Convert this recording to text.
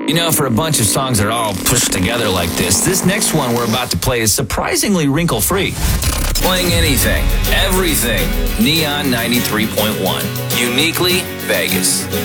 You know, for a bunch of songs that are all pushed together like this next one we're about to play is surprisingly wrinkle-free. Playing anything, everything. Neon 93.1. Uniquely Vegas.